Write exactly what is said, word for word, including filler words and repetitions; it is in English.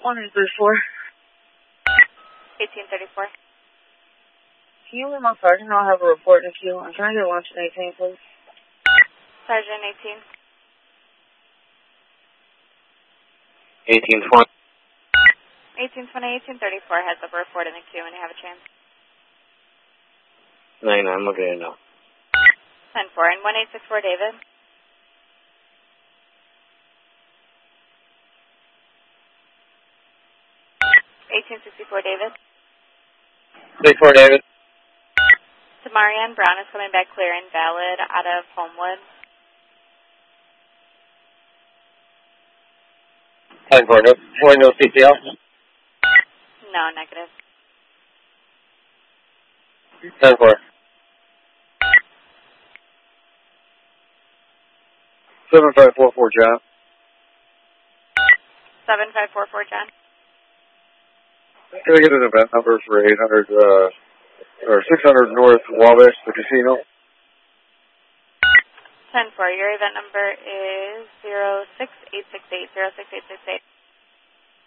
one eight three four. eighteen thirty-four. Can you leave my sergeant? I'll have a report in the queue. And can I get lunch in eighteen, please? Sergeant eighteen. eighteen twenty. eighteen twenty, eighteen thirty-four has a report in the queue and you have a chance. nine nine, I'm looking at it now. ten four and one eight six four, David. eighteen sixty-four, David. sixty-four, David. Tamarian Brown is coming back clear and valid out of Homewood. ten four, no, four, no C P L? No, negative. ten four. seven five four four, John. seven five four four, John. Can I get an event number for eight hundred, uh, or six hundred North Wabash, the casino? ten four, your event number is zero six eight six eight, zero six eight six eight.